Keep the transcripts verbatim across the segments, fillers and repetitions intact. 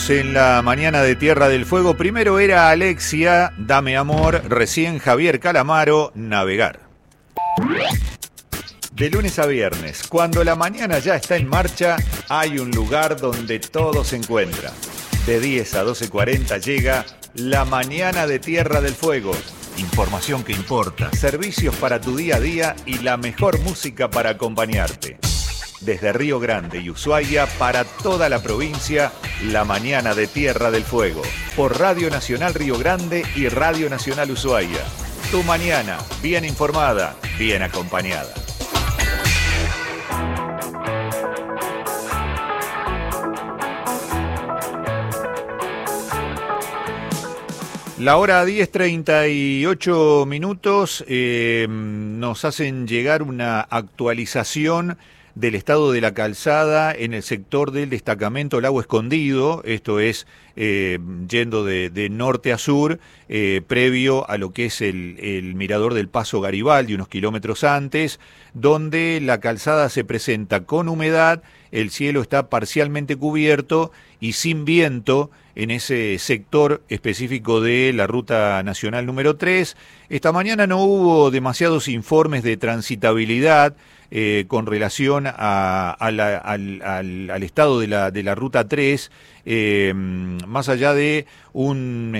En la mañana de Tierra del Fuego, primero era Alexia, Dame Amor, recién Javier Calamaro, Navegar. De lunes a viernes, cuando la mañana ya está en marcha, hay un lugar donde todo se encuentra. De diez a doce cuarenta llega La Mañana de Tierra del Fuego. Información que importa, servicios para tu día a día y la mejor música para acompañarte. Desde Río Grande y Ushuaia para toda la provincia, La Mañana de Tierra del Fuego. Por Radio Nacional Río Grande y Radio Nacional Ushuaia. Tu mañana, bien informada, bien acompañada. La hora diez treinta y ocho minutos eh, nos hacen llegar una actualización del estado de la calzada en el sector del destacamento Lago Escondido, esto es eh, yendo de, de norte a sur, eh, previo a lo que es el, el mirador del Paso Garibaldi, unos kilómetros antes, donde la calzada se presenta con humedad, el cielo está parcialmente cubierto y sin viento en ese sector específico de la Ruta Nacional número tres. Esta mañana no hubo demasiados informes de transitabilidad eh, con relación a, a la, al, al, al estado de la, de la Ruta tres, eh, más allá de un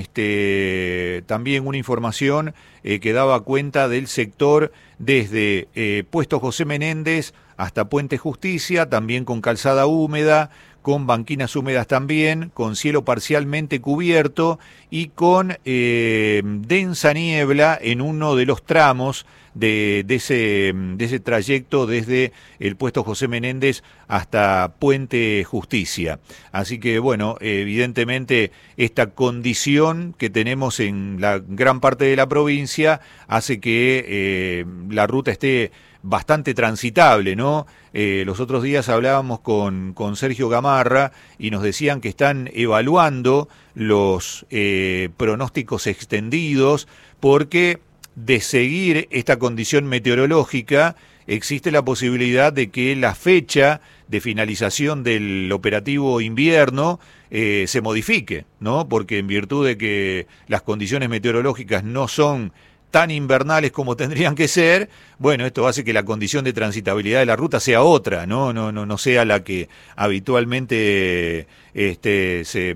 este también una información eh, que daba cuenta del sector desde eh, Puesto José Menéndez hasta Puente Justicia, también con calzada húmeda, con banquinas húmedas también, con cielo parcialmente cubierto y con eh, densa niebla en uno de los tramos de, de, ese, de ese trayecto desde el Puesto José Menéndez hasta Puente Justicia. Así que, bueno, evidentemente esta condición que tenemos en la gran parte de la provincia hace que eh, la ruta esté bastante transitable, ¿no? Eh, los otros días hablábamos con, con Sergio Gamarra y nos decían que están evaluando los eh, pronósticos extendidos porque de seguir esta condición meteorológica existe la posibilidad de que la fecha de finalización del operativo invierno eh, se modifique, ¿no? Porque en virtud de que las condiciones meteorológicas no son tan invernales como tendrían que ser, bueno, esto hace que la condición de transitabilidad de la ruta sea otra, no no no no sea la que habitualmente este se,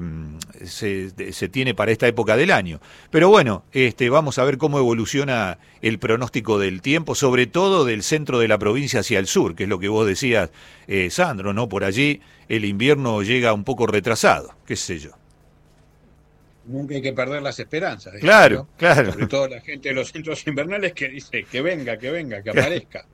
se, se tiene para esta época del año. Pero bueno, este vamos a ver cómo evoluciona el pronóstico del tiempo, sobre todo del centro de la provincia hacia el sur, que es lo que vos decías, eh, Sandro, ¿no? Por allí el invierno llega un poco retrasado, qué sé yo. Nunca hay que perder las esperanzas. Claro, ¿no? claro. Sobre todo la gente de los centros invernales que dice que venga, que venga, que aparezca.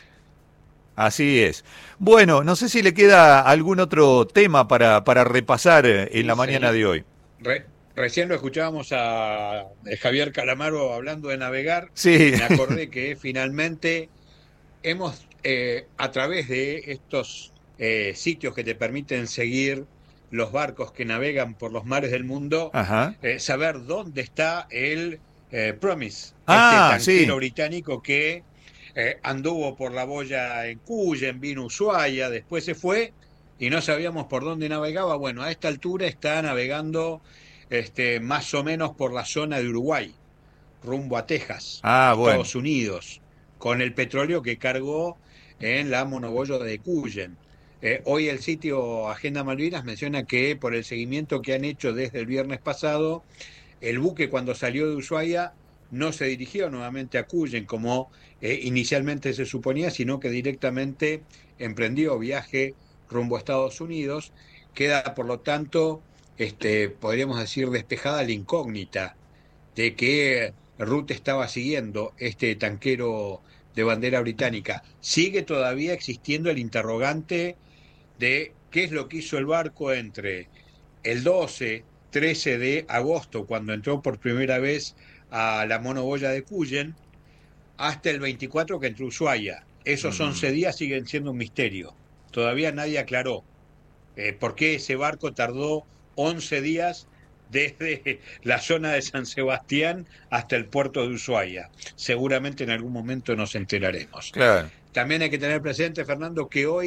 Así es. Bueno, no sé si le queda algún otro tema para, para repasar en la sí, mañana de hoy. Re, recién lo escuchábamos a Javier Calamaro hablando de navegar. Sí. Me acordé que finalmente hemos, eh, a través de estos eh, sitios que te permiten seguir los barcos que navegan por los mares del mundo, eh, saber dónde está el eh, Promise, ah, este tanquero sí. británico que eh, anduvo por la boya en Cuyen, vino a Ushuaia, después se fue y no sabíamos por dónde navegaba. Bueno, a esta altura está navegando este, más o menos por la zona de Uruguay, rumbo a Texas, ah, bueno. Estados Unidos, con el petróleo que cargó en la monoboya de Cuyen. Eh, hoy el sitio Agenda Malvinas menciona que por el seguimiento que han hecho desde el viernes pasado, el buque cuando salió de Ushuaia no se dirigió nuevamente a Cuyen como eh, inicialmente se suponía, sino que directamente emprendió viaje rumbo a Estados Unidos. Queda, por lo tanto, este, podríamos decir, despejada la incógnita de qué ruta estaba siguiendo este tanquero de bandera británica. Sigue todavía existiendo el interrogante de qué es lo que hizo el barco entre el doce, trece de agosto, cuando entró por primera vez a la monoboya de Cuyen, hasta el veinticuatro que entró a Ushuaia. Esos uh-huh. once días siguen siendo un misterio. Todavía nadie aclaró eh, por qué ese barco tardó once días desde la zona de San Sebastián hasta el puerto de Ushuaia. Seguramente en algún momento nos enteraremos. Claro. También hay que tener presente, Fernando, que hoy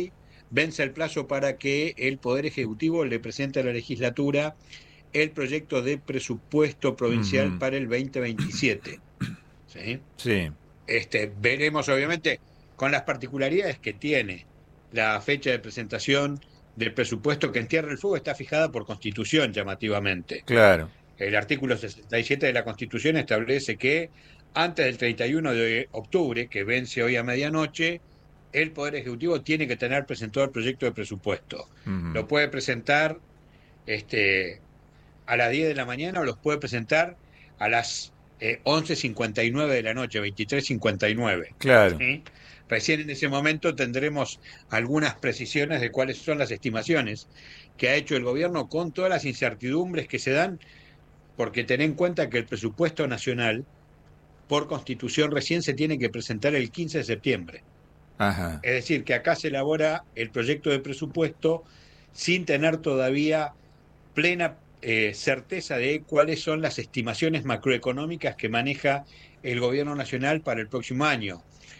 vence el plazo para que el Poder Ejecutivo le presente a la legislatura el proyecto de presupuesto provincial Uh-huh. para el veinte veintisiete. ¿Sí? Sí. Este, veremos, obviamente, con las particularidades que tiene la fecha de presentación del presupuesto, que en Tierra del Fuego está fijada por Constitución, llamativamente. Claro. El artículo sesenta y siete de la Constitución establece que antes del treinta y uno de octubre, que vence hoy a medianoche, el Poder Ejecutivo tiene que tener presentado el proyecto de presupuesto. Uh-huh. Lo puede presentar este, a las diez de la mañana o los puede presentar a las eh, once cincuenta y nueve de la noche, veintitrés cincuenta y nueve. Claro. ¿Sí? Recién en ese momento tendremos algunas precisiones de cuáles son las estimaciones que ha hecho el gobierno con todas las incertidumbres que se dan, porque ten en cuenta que el presupuesto nacional, por Constitución, recién se tiene que presentar el quince de septiembre. Ajá. Es decir, que acá se elabora el proyecto de presupuesto sin tener todavía plena eh, certeza de cuáles son las estimaciones macroeconómicas que maneja el gobierno nacional para el próximo año.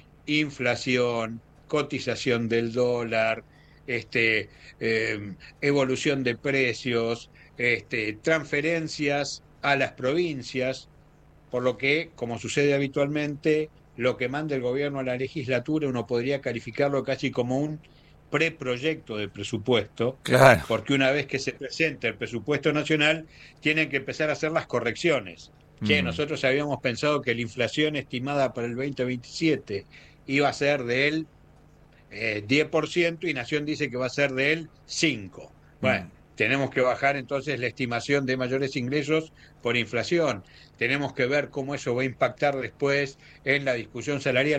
Inflación, cotización del dólar, este, eh, evolución de precios, este, transferencias a las provincias, por lo que, como sucede habitualmente, lo que manda el gobierno a la legislatura uno podría calificarlo casi como un preproyecto de presupuesto, Claro. porque una vez que se presenta el presupuesto nacional, tienen que empezar a hacer las correcciones. Che, Mm. nosotros habíamos pensado que la inflación estimada para el veinte veintisiete iba a ser del eh, diez por ciento y Nación dice que va a ser del cinco por ciento. Bueno, Mm. tenemos que bajar entonces la estimación de mayores ingresos por inflación. Tenemos que ver cómo eso va a impactar después en la discusión salarial.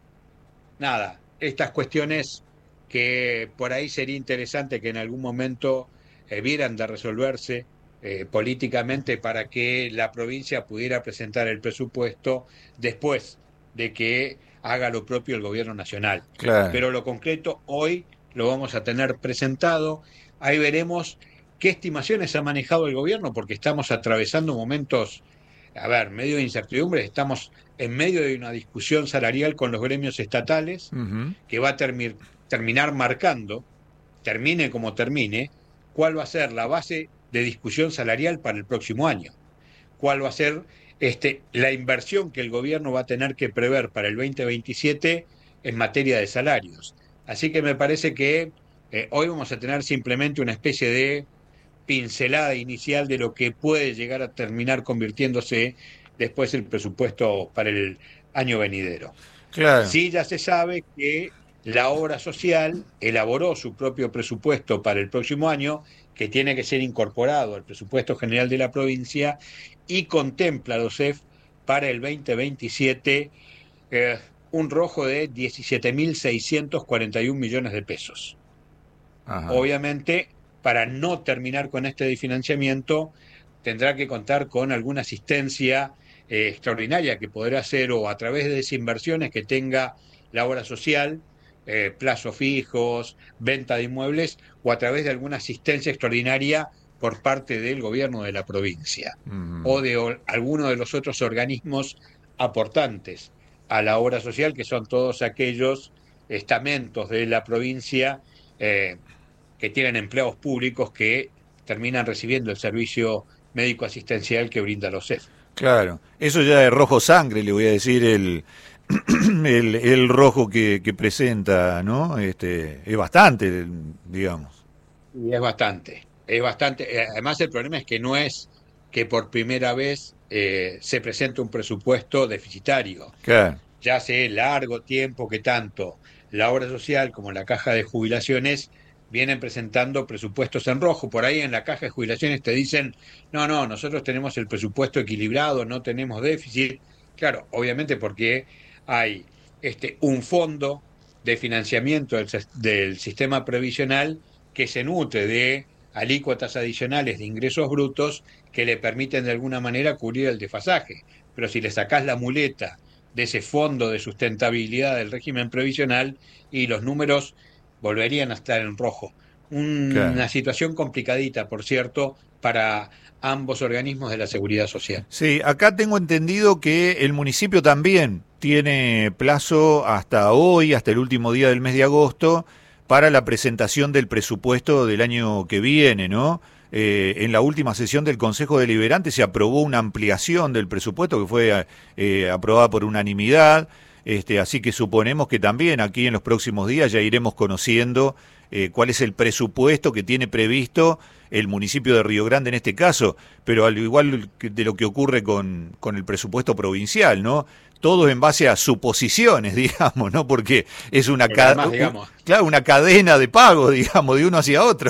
Nada, estas cuestiones que por ahí sería interesante que en algún momento eh, vieran de resolverse eh, políticamente para que la provincia pudiera presentar el presupuesto después de que haga lo propio el gobierno nacional. Claro. Pero lo concreto hoy lo vamos a tener presentado. Ahí veremos qué estimaciones ha manejado el gobierno, porque estamos atravesando momentos, a ver, medio de incertidumbre. Estamos en medio de una discusión salarial con los gremios estatales, Uh-huh. que va a termi- terminar marcando, termine como termine, cuál va a ser la base de discusión salarial para el próximo año, cuál va a ser este, la inversión que el gobierno va a tener que prever para el veinte veintisiete en materia de salarios. Así que me parece que eh, hoy vamos a tener simplemente una especie de pincelada inicial de lo que puede llegar a terminar convirtiéndose después el presupuesto para el año venidero. Claro. Sí, ya se sabe que la obra social elaboró su propio presupuesto para el próximo año, que tiene que ser incorporado al presupuesto general de la provincia, y contempla, los E F, para el veinte veintisiete eh, un rojo de diecisiete mil seiscientos cuarenta y un millones de pesos. Ajá. Obviamente, para no terminar con este financiamiento, tendrá que contar con alguna asistencia eh, extraordinaria que podrá hacer o a través de desinversiones que tenga la obra social, eh, plazos fijos, venta de inmuebles, o a través de alguna asistencia extraordinaria por parte del gobierno de la provincia, Uh-huh. o de o, alguno de los otros organismos aportantes a la obra social, que son todos aquellos estamentos de la provincia eh, que tienen empleados públicos que terminan recibiendo el servicio médico asistencial que brinda los E F. Claro, eso ya es rojo sangre, le voy a decir, el, el, el rojo que, que presenta, ¿no? Este, es bastante, digamos. Y es bastante, es bastante. Además, el problema es que no es que por primera vez eh, se presente un presupuesto deficitario. Claro. Ya hace largo tiempo que tanto la obra social como la caja de jubilaciones vienen presentando presupuestos en rojo. Por ahí en la caja de jubilaciones te dicen, no, no, nosotros tenemos el presupuesto equilibrado, no tenemos déficit. Claro, obviamente porque hay este, un fondo de financiamiento del, del sistema previsional que se nutre de alícuotas adicionales de ingresos brutos que le permiten de alguna manera cubrir el desfasaje. Pero si le sacás la muleta de ese fondo de sustentabilidad del régimen previsional, y los números volverían a estar en rojo. Un, Claro. Una situación complicadita, por cierto, para ambos organismos de la seguridad social. Sí, acá tengo entendido que el municipio también tiene plazo hasta hoy, hasta el último día del mes de agosto, para la presentación del presupuesto del año que viene, ¿no? Eh, en la última sesión del Consejo Deliberante se aprobó una ampliación del presupuesto que fue eh, aprobada por unanimidad, este, así que suponemos que también aquí en los próximos días ya iremos conociendo eh, cuál es el presupuesto que tiene previsto el municipio de Río Grande en este caso, pero al igual de lo que ocurre con, con el presupuesto provincial, ¿no? Todo en base a suposiciones, digamos, ¿no? Porque es una, ca además, digamos, claro, una cadena de pago, digamos, de uno hacia otro.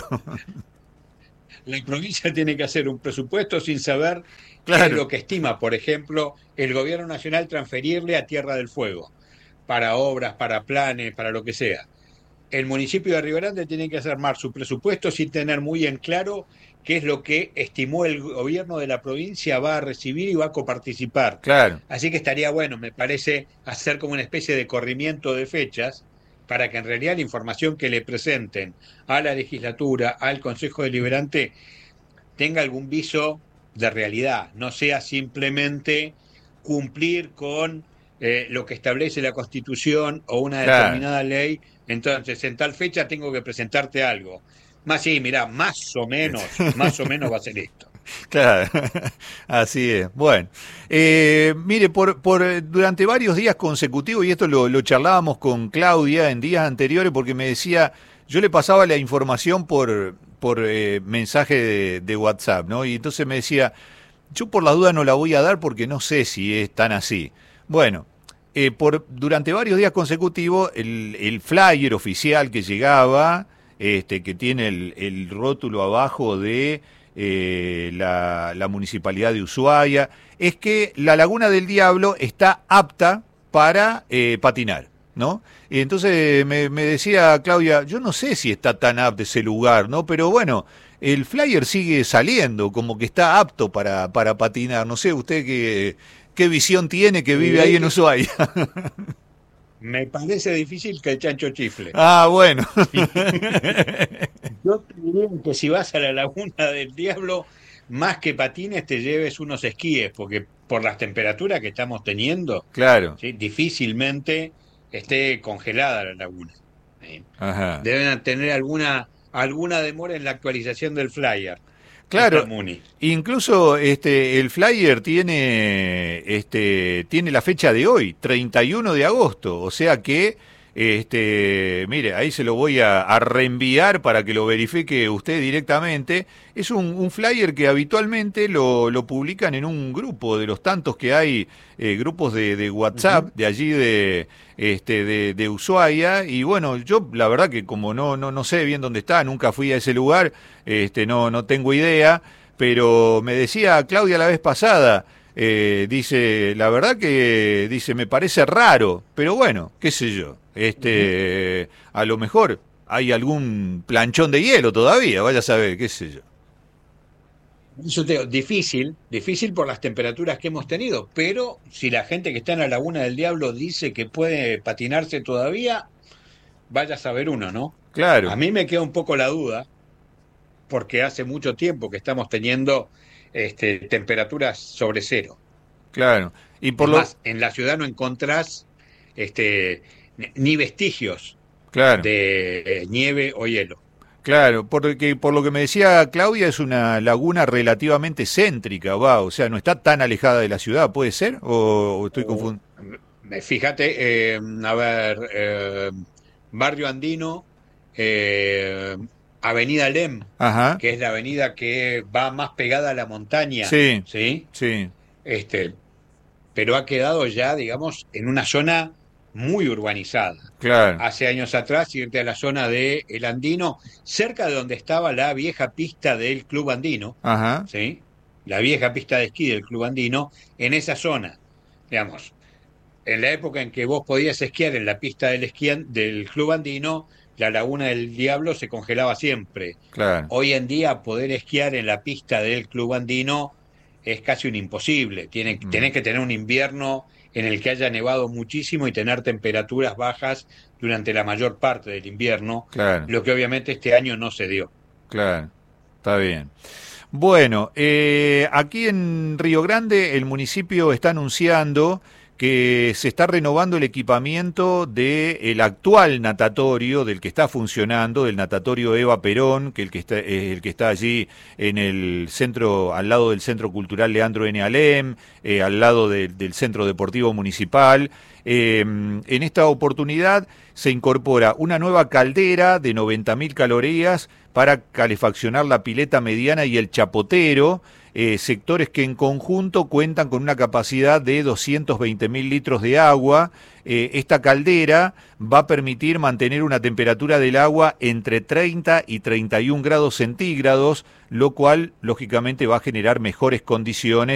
La provincia tiene que hacer un presupuesto sin saber claro. qué es lo que estima, por ejemplo, el gobierno nacional transferirle a Tierra del Fuego, para obras, para planes, para lo que sea. El municipio de Río Grande tiene que armar su presupuesto sin tener muy en claro qué es lo que estimó el gobierno de la provincia va a recibir y va a coparticipar. Claro. Así que estaría bueno, me parece, hacer como una especie de corrimiento de fechas para que en realidad la información que le presenten a la legislatura, al Consejo Deliberante, tenga algún viso de realidad, no sea simplemente cumplir con eh, lo que establece la Constitución o una claro. determinada ley. Entonces, en tal fecha tengo que presentarte algo. Más sí, mirá, más o menos, más o menos va a ser esto. Claro, así es. Bueno, eh, mire, por, por durante varios días consecutivos, y esto lo, lo charlábamos con Claudia en días anteriores, porque me decía, yo le pasaba la información por, por eh, mensaje de, de WhatsApp, ¿no? Y entonces me decía, yo por la duda no la voy a dar porque no sé si es tan así. Bueno, eh, por durante varios días consecutivos, el, el flyer oficial que llegaba, este, que tiene el, el rótulo abajo de eh, la, la Municipalidad de Ushuaia, es que la Laguna del Diablo está apta para eh, patinar, ¿no? Y entonces me, me decía Claudia, yo no sé si está tan apto ese lugar, ¿no? Pero bueno, el flyer sigue saliendo, como que está apto para, para patinar. No sé usted qué, qué visión tiene que vive ahí en Ushuaia. Me parece difícil que el chancho chifle. Ah, bueno. Sí. Yo te diría que si vas a la Laguna del Diablo, más que patines, te lleves unos esquíes, porque por las temperaturas que estamos teniendo, claro. ¿sí? Difícilmente esté congelada la laguna. ¿Sí? Ajá. Deben tener alguna, alguna demora en la actualización del flyer. Claro, incluso este el flyer tiene este tiene la fecha de hoy, treinta y uno de agosto, o sea que este mire, ahí se lo voy a, a reenviar para que lo verifique usted directamente. Es un, un flyer que habitualmente lo, lo publican en un grupo de los tantos que hay, eh, grupos de, de WhatsApp, uh-huh. de allí de este de, de Ushuaia, y bueno, yo la verdad que como no no no sé bien dónde está, nunca fui a ese lugar, este no no tengo idea, pero me decía Claudia la vez pasada, eh, dice, la verdad que dice, me parece raro, pero bueno, qué sé yo, este uh-huh. a lo mejor hay algún planchón de hielo todavía, vaya a saber, qué sé yo. Eso te digo, difícil, difícil por las temperaturas que hemos tenido, pero si la gente que está en la Laguna del Diablo dice que puede patinarse todavía, vaya a saber uno, ¿no? Claro. A mí me queda un poco la duda, porque hace mucho tiempo que estamos teniendo este, temperaturas sobre cero. Claro. Y por es lo... más, en la ciudad no encontrás este, ni vestigios claro. de eh, nieve o hielo. Claro, porque por lo que me decía Claudia es una laguna relativamente céntrica, va, o sea, no está tan alejada de la ciudad, ¿puede ser? ¿O, o estoy o, confundido? Fíjate, eh, a ver, eh, Barrio Andino, eh, Avenida Lem, Ajá. que es la avenida que va más pegada a la montaña, sí, ¿sí? Sí. Este, pero ha quedado ya, digamos, en una zona muy urbanizada. Claro. Hace años atrás, irte a la zona de El Andino, cerca de donde estaba la vieja pista del Club Andino, Ajá. ¿sí? La vieja pista de esquí del Club Andino, en esa zona, digamos, en la época en que vos podías esquiar en la pista del esquí del Club Andino, la Laguna del Diablo se congelaba siempre. Claro. Hoy en día poder esquiar en la pista del Club Andino es casi un imposible. Tiene, mm. Tenés que tener un invierno en el que haya nevado muchísimo y tener temperaturas bajas durante la mayor parte del invierno, claro. Lo que obviamente este año no se dio. Claro, está bien. Bueno, eh, aquí en Río Grande el municipio está anunciando que se está renovando el equipamiento del actual natatorio, del que está funcionando, del natatorio Eva Perón, que el que está, es el que está allí en el centro, al lado del Centro Cultural Leandro N. Alem, eh, al lado de, del Centro Deportivo Municipal. Eh, en esta oportunidad se incorpora una nueva caldera de noventa mil calorías para calefaccionar la pileta mediana y el chapotero, eh, sectores que en conjunto cuentan con una capacidad de doscientos veinte mil litros de agua. Eh, esta caldera va a permitir mantener una temperatura del agua entre treinta y treinta y un grados centígrados, lo cual lógicamente va a generar mejores condiciones